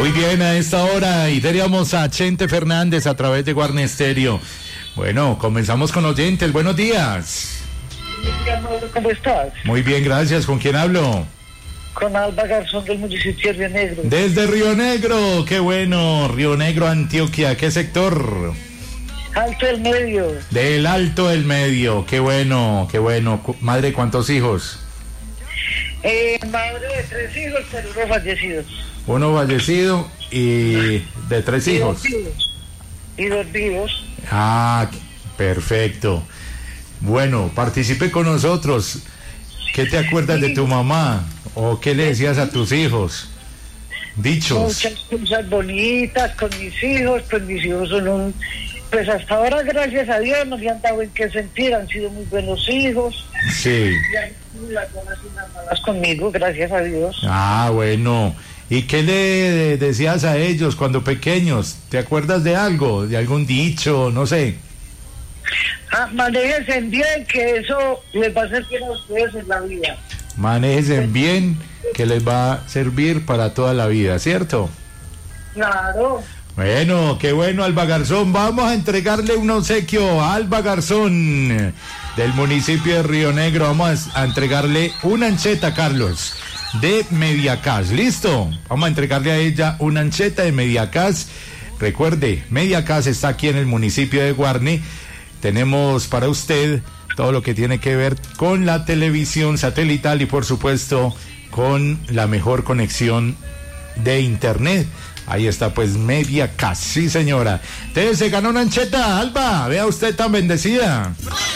Muy bien, a esta hora y teníamos a Chente Fernández a través de Guarne Estéreo. Bueno, comenzamos con oyentes. Buenos días. ¿Cómo estás? Muy bien, gracias. ¿Con quién hablo? Con Alba Garzón del municipio de Río Negro. Desde Río Negro, qué bueno. Río Negro, Antioquia. ¿Qué sector? Alto del Medio. Del Alto del Medio, qué bueno, qué bueno. Madre, ¿cuántos hijos? Madre de 3 hijos, pero 2 fallecidos. Uno fallecido y de 3 hijos. Y 2 vivos. Ah, perfecto. Bueno, participe con nosotros. ¿Qué te acuerdas de tu mamá? ¿O qué le decías a tus hijos? Dichos. Muchas cosas bonitas con mis hijos. Pues mis hijos son pues hasta ahora, gracias a Dios, no me han dado en qué sentir. Han sido muy buenos hijos. Sí. Y han sido las buenas y las malas conmigo, gracias a Dios. Ah, bueno. ¿Y qué le decías a ellos cuando pequeños? ¿Te acuerdas de algo? ¿De algún dicho? No sé. Manéjense bien, que eso les va a servir a ustedes en la vida. Manéjense bien, que les va a servir para toda la vida, ¿cierto? Claro. Bueno, qué bueno, Alba Garzón. Vamos a entregarle un obsequio a Alba Garzón del municipio de Río Negro. Vamos a entregarle una ancheta, Carlos, de Mediacas. ¿Listo? Vamos a entregarle a ella una ancheta de Mediacas. Recuerde, Mediacas está aquí en el municipio de Guarne. Tenemos para usted todo lo que tiene que ver con la televisión satelital y por supuesto con la mejor conexión de internet. Ahí está pues Mediacas, sí señora. Entonces se ganó una ancheta, Alba, vea usted tan bendecida.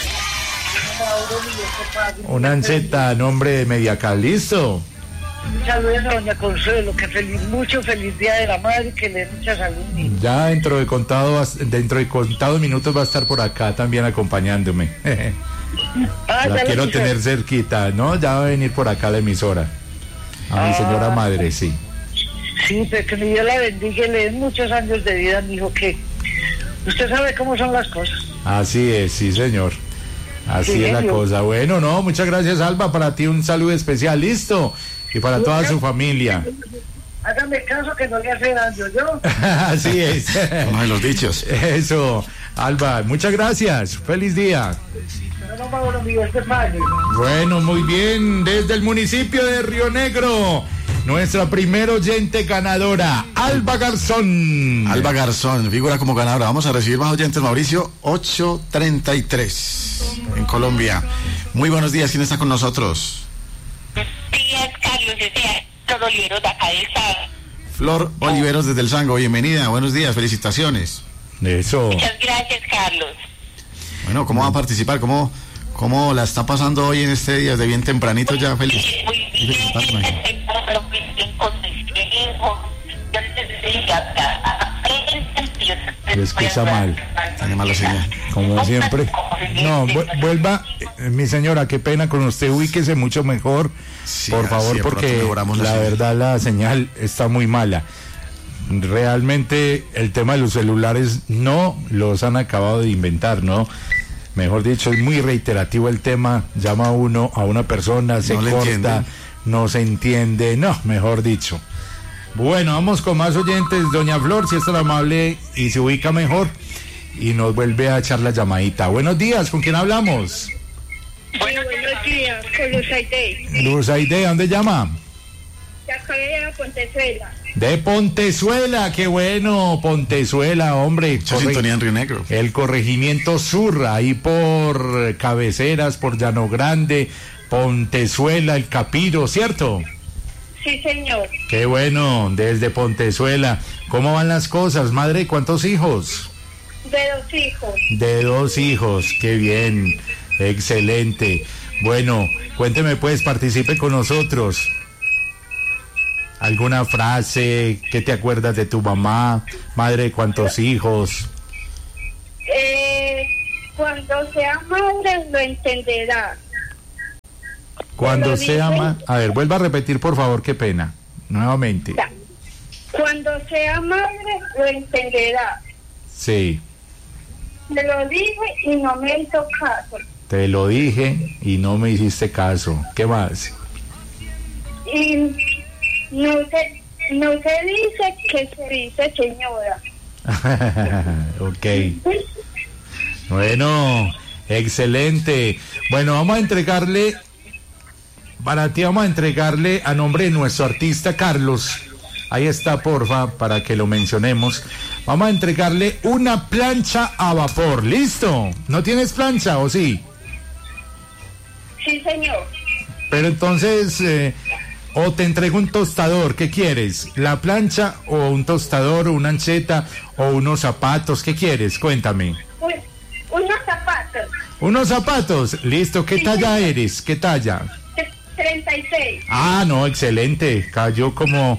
Una ancheta a nombre de Mediacas, ¿listo? Saludos a doña Consuelo, que feliz día de la madre, que le dé mucha salud. Ya dentro de contados minutos va a estar por acá también acompañándome. La quiero tener cerquita, ¿no? Ya va a venir por acá a la emisora. A mi señora madre, sí. Sí, pero que Dios la bendiga y le dé muchos años de vida, mi hijo, que usted sabe cómo son las cosas. Así es, sí señor. Así sí, es la cosa. Bueno, no, muchas gracias, Alba. Para ti un saludo especial, listo. Y para toda su familia. Hágame caso que no le hace daño, ¿yo? Así es. Uno de los dichos. Eso, Alba, muchas gracias. Feliz día. Bueno, muy bien. Desde el municipio de Río Negro, nuestra primer oyente ganadora, Alba Garzón. Alba Garzón, figura como ganadora. Vamos a recibir más oyentes, Mauricio. 8:33 en Colombia. Muy buenos días, ¿quién está con nosotros? Días, Carlos, Flor Oliveros de acá del Sango. Flor Oliveros desde el Sango, bienvenida, buenos días, felicitaciones. Eso. Muchas gracias, Carlos. Bueno, ¿cómo va a participar? ¿Cómo la está pasando hoy en este día? Desde bien tempranito ya, feliz. Muy bien, Lo escucha mal. Tiene mala señal. Como siempre. No, vuelva, mi señora, qué pena con usted, ubíquese mucho mejor, sí, por favor, porque la verdad la señal está muy mala. Realmente el tema de los celulares no los han acabado de inventar, ¿no? Mejor dicho, es muy reiterativo el tema, llama uno a una persona, se corta, no se entiende, no, mejor dicho. Bueno, vamos con más oyentes. Doña Flor, si es tan amable y se ubica mejor y nos vuelve a echar la llamadita. Buenos días, ¿con quién hablamos? Buenos días, con Luz Aide. Luz Aide, ¿dónde llama? De acá de Pontezuela. De Pontezuela, qué bueno, Pontezuela, hombre. Mucha sintonía en Río Negro. El corregimiento sur, ahí por Cabeceras, por Llano Grande, Pontezuela, el Capiro, ¿cierto? Sí, señor. Qué bueno, desde Pontezuela. ¿Cómo van las cosas, madre? ¿Cuántos hijos? De 2 hijos. De 2 hijos, qué bien, excelente. Bueno, cuénteme pues, participe con nosotros. ¿Alguna frase? ¿Qué te acuerdas de tu mamá? Madre, ¿cuántos hijos? Cuando sea madre lo entenderá. Cuando sea madre... A ver, vuelva a repetir, por favor, qué pena. Nuevamente. Cuando sea madre lo entenderá. Sí. Me lo dije y no me hizo caso. Te lo dije y no me hiciste caso. ¿Qué más? Y no sé, No se dice que se dice señora. Ok. Bueno, excelente. Bueno, vamos a entregarle, para ti vamos a entregarle a nombre de nuestro artista Carlos. Ahí está, porfa, para que lo mencionemos. Vamos a entregarle una plancha a vapor. ¿Listo? ¿No tienes plancha o sí? Sí, señor. Pero entonces, o te entrego un tostador, ¿qué quieres? ¿La plancha o un tostador o una ancheta o unos zapatos? ¿Qué quieres? Cuéntame. Unos zapatos. ¿Unos zapatos? Listo, ¿qué talla eres? ¿Qué talla? 36. Ah, no, excelente. Cayó como...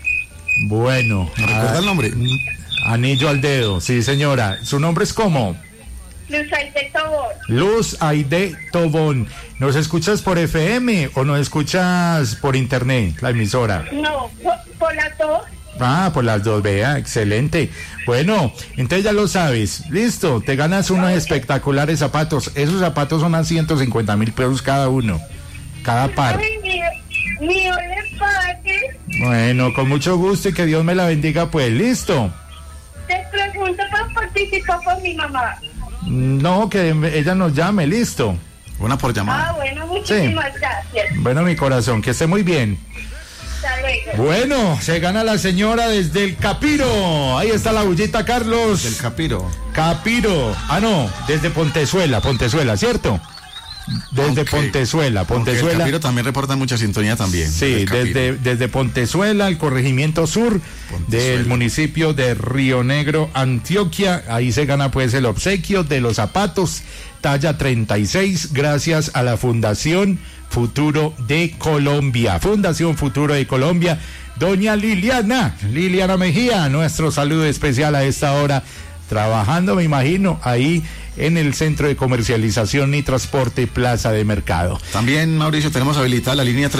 Bueno. ¿Me recuerda el nombre? Anillo al dedo, sí señora. ¿Su nombre es cómo? Luz Aide Tobón. Luz Aide Tobón. ¿Nos escuchas por FM o nos escuchas por internet, la emisora? No, por las dos. Ah, por las dos, vea, excelente. Bueno, entonces ya lo sabes. Listo, te ganas unos espectaculares zapatos. Esos zapatos son a 150,000 pesos cada uno, cada par. Ay, mío le pague. Bueno, con mucho gusto y que Dios me la bendiga, pues, listo. Te pregunto para participar con mi mamá. No, que ella nos llame, listo. Una por llamada. Ah, bueno, muchísimas gracias. Bueno, mi corazón, que esté muy bien. Hasta luego. Bueno, se gana la señora desde el Capiro. Ahí está la bullita, Carlos. Del Capiro. Capiro. Ah, no, desde Pontezuela, ¿cierto? Desde Ok. Pontezuela. Aunque el Capiro también reporta mucha sintonía también. Sí, el Capiro. desde Pontezuela, el corregimiento sur Pontezuela. del municipio de Río Negro, Antioquia. Ahí se gana pues el obsequio de los zapatos talla 36 gracias a la Fundación Futuro de Colombia. Fundación Futuro de Colombia. Doña Liliana Mejía, nuestro saludo especial a esta hora, trabajando, me imagino, ahí en el Centro de Comercialización y Transporte Plaza de Mercado. También, Mauricio, tenemos habilitada la línea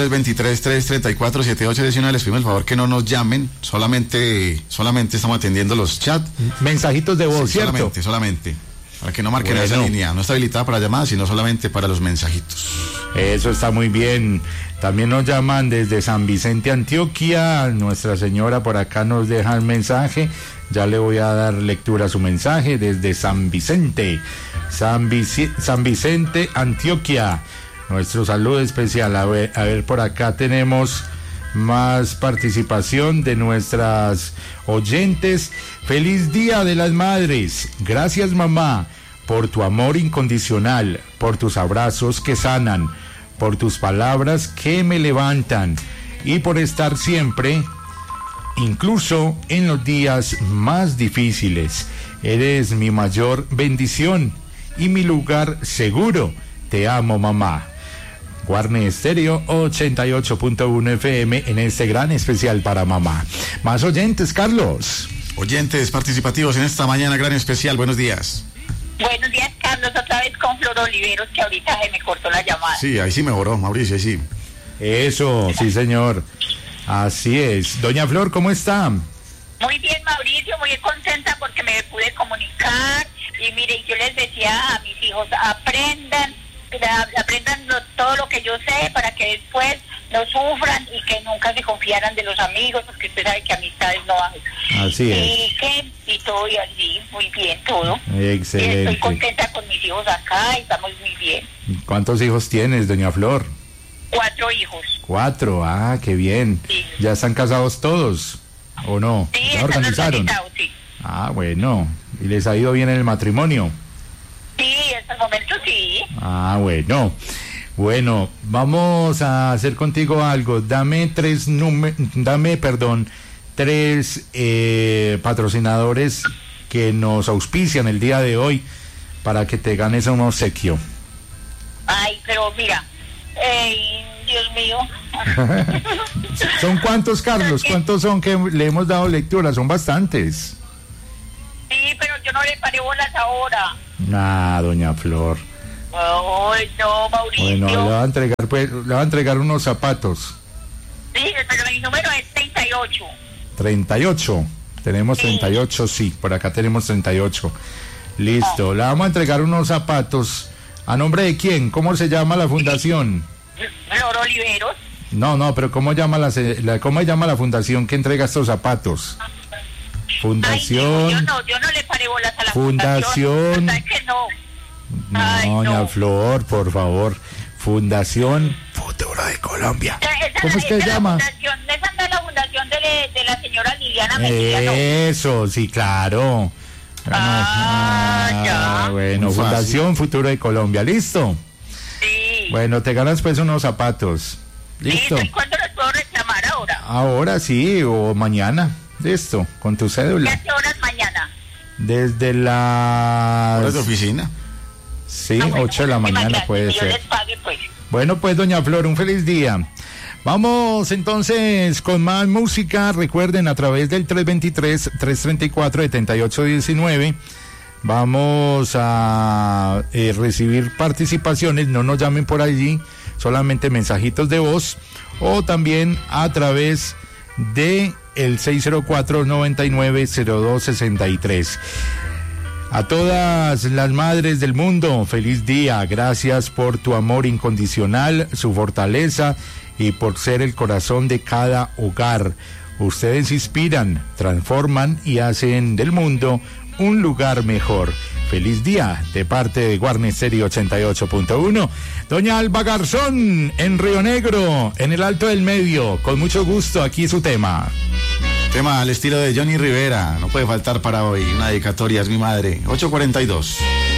323-334-7819. Les pedimos el favor que no nos llamen, solamente estamos atendiendo los chats. Mensajitos de voz, Sí, ¿cierto? solamente. Para que no marquen Bueno. esa línea. No está habilitada para llamadas, sino solamente para los mensajitos. Eso está muy bien. También nos llaman desde San Vicente, Antioquia. Nuestra señora por acá nos deja el mensaje. Ya le voy a dar lectura a su mensaje desde San Vicente. San Vicente, Antioquia. Nuestro saludo especial. A ver, por acá tenemos más participación de nuestras oyentes. Feliz Día de las Madres. Gracias, mamá, por tu amor incondicional, por tus abrazos que sanan, por tus palabras que me levantan y por estar siempre, incluso en los días más difíciles. Eres mi mayor bendición y mi lugar seguro. Te amo, mamá. Guarne Estéreo 88.1 FM en este gran especial para mamá. Más oyentes, Carlos. Oyentes participativos en esta mañana, gran especial. Buenos días. Buenos días, Carlos, otra vez con Flor Oliveros, que ahorita se me cortó la llamada. Sí, ahí sí mejoró, Mauricio, ahí sí. Eso, sí, señor. Así es. Doña Flor, ¿cómo está? Muy bien, Mauricio, muy contenta porque me pude comunicar. Y mire, yo les decía a mis hijos, aprendan todo lo que yo sé para que después no sufran y que nunca se confiaran de los amigos, porque usted sabe que amistades no hay. Así es. Y todo y así, muy bien todo. Excelente. Y estoy contenta con mis hijos acá y estamos muy bien. ¿Cuántos hijos tienes, doña Flor? 4 hijos. 4, ah, qué bien. Sí. ¿Ya están casados todos o no? Sí, ¿Ya están organizaron? organizados, sí. Ah, bueno. ¿Y les ha ido bien en el matrimonio? Sí, hasta el momento sí. Ah, bueno. Bueno, vamos a hacer contigo algo. Dame tres patrocinadores que nos auspician el día de hoy para que te ganes un obsequio. Ay, pero mira, Dios mío. ¿Son cuántos, Carlos? ¿Cuántos son que le hemos dado lectura? Son bastantes. Sí, pero yo no le paré bolas ahora. Ah, doña Flor. Ay, no, Mauricio. Bueno, le va a entregar, pues, le va a entregar unos zapatos. Sí, pero mi número es 38. 38. Tenemos 38, sí, por acá tenemos 38. Listo, le vamos a entregar unos zapatos. ¿A nombre de quién? ¿Cómo se llama la fundación? Flor Oliveros. No, pero ¿cómo llama cómo se llama la fundación que entrega estos zapatos? Fundación. Ay, yo no le paré bolas a la Fundación. ¿Verdad que no? No, Ay, doña Flor, por favor. Fundación Futuro de Colombia. ¿Cómo es que se llama? Esa es la fundación de la señora Liliana Mejía, ¿no? Eso, sí, claro. Ya. Bueno, Muy fácil. Fundación Futuro de Colombia, ¿listo? Sí. Bueno, te ganas pues unos zapatos. ¿Listo? ¿Y cuándo los puedo reclamar ahora? Ahora sí, o mañana. Listo, con tu ¿Y cédula. a qué horas mañana? Desde ¿Horas de las... oficina? Sí, Bueno, 8 de la muchísimas mañana gracias, puede que yo ser. les pague, pues. Bueno, pues, doña Flor, un feliz día. Vamos entonces con más música. Recuerden, a través del 323-334-7819 vamos a recibir participaciones. No nos llamen por allí, solamente mensajitos de voz, o también a través de el 604-990263. A todas las madres del mundo, feliz día. Gracias por tu amor incondicional, su fortaleza y por ser el corazón de cada hogar. Ustedes inspiran, transforman y hacen del mundo un lugar mejor. Feliz día de parte de Guarne Stereo 88.1. Doña Alba Garzón en Río Negro, en el Alto del Medio. Con mucho gusto, aquí su tema. Tema al estilo de Johnny Rivera, no puede faltar para hoy. Una dedicatoria, es mi madre. 8:42.